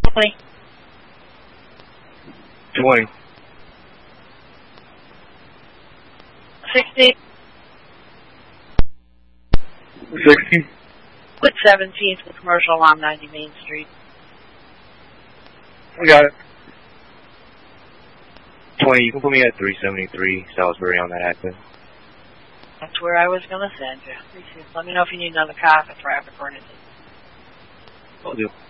20. 20. 60. 60. With 17th with commercial along 90 Main Street. We got it. 20, you can put me at 373 Salisbury on that accident. That's where I was going to send you. Let me know if you need another car for traffic or anything. Will do.